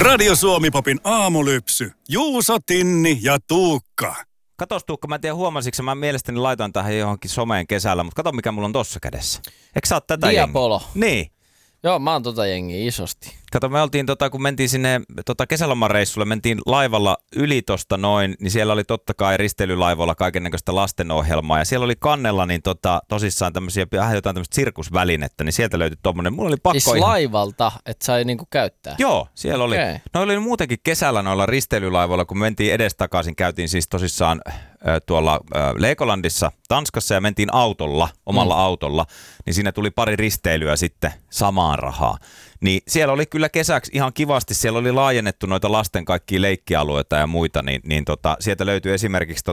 Radio Suomi-popin aamulypsy. Juuso, Tinni ja Tuukka. Katos Tuukka, mä en tiedä huomasitko, mä mielestäni laitoin tähän johonkin someen kesällä, mutta kato mikä mulla on tossa kädessä. Eikö sä oot tätä Diabolo. jengiä? Niin. Joo, mä oon jengiä isosti. Kato, me oltiin, kun mentiin sinne kesälomareissulle, mentiin laivalla yli tosta noin, niin siellä oli totta kai risteilylaivoilla kaikennäköistä lastenohjelmaa, ja siellä oli kannella niin tosissaan tämmöisiä, jotain tämmöistä sirkusvälinettä, niin sieltä löytyi tommonen. Mulla oli pakko siis laivalta, että sai niinku käyttää? Joo, siellä oli. Okay. No oli muutenkin kesällä noilla risteilylaivoilla, kun mentiin edestakaisin, käytiin siis tosissaan tuolla Legolandissa, Tanskassa, ja mentiin autolla, omalla autolla, niin siinä tuli pari risteilyä sitten samaan rahaan. Niin siellä oli kyllä kesäksi ihan kivasti, siellä oli laajennettu noita lasten kaikkia leikkialueita ja muita, niin sieltä löytyi esimerkiksi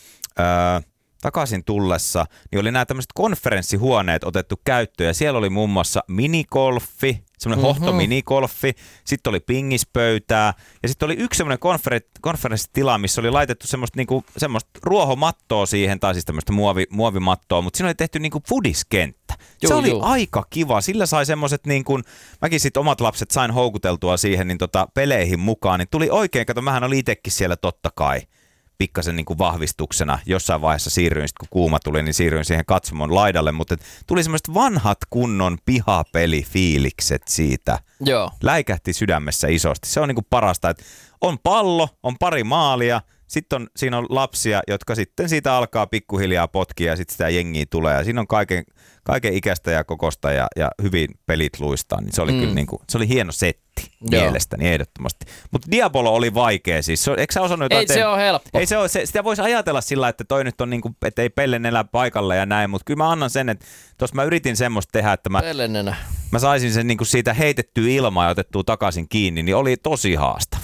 takaisin tullessa, niin oli nämä tämmöiset konferenssihuoneet otettu käyttöön, ja siellä oli muun muassa minigolfi, semmoinen hohto-minigolfi, sitten oli pingispöytää, ja sitten oli yksi semmoinen konferenssitila, missä oli laitettu semmoista ruohomattoa siihen, tai siis tämmöistä muovimattoa, mutta siinä oli tehty niinku foodiskenttä. Se oli aika kiva, sillä sai semmoiset, mäkin sitten omat lapset sain houkuteltua siihen peleihin mukaan, niin tuli oikein, kato, mähän olin itsekin siellä totta kai pikkasen vahvistuksena. Jossain vaiheessa siirryin, kun kuuma tuli, niin siirryin siihen katsomon laidalle, mutta tuli semmoiset vanhat kunnon pihapelifiilikset siitä. Joo. Läikähti sydämessä isosti. Se on parasta, että on pallo, on pari maalia, sitten siinä on lapsia, jotka sitten siitä alkaa pikkuhiljaa potkia ja sitten sitä jengiä tulee. Ja siinä on kaiken ikäistä ja kokosta ja hyvin pelit luistaa. Niin se oli kyllä se oli hieno setti. Mielestäni ehdottomasti. Mutta Diabolo oli vaikea siis. Eikö sä osannut jotain? Ei se ole helppo. Ei se ole, sitä voisi ajatella sillä, että toi nyt on että ei pellen elä paikalla ja näin, mutta kyllä mä annan sen, että tuossa mä yritin semmoista tehdä, että mä saisin sen siitä heitettyä ilmaa ja otettua takaisin kiinni, niin oli tosi haastava.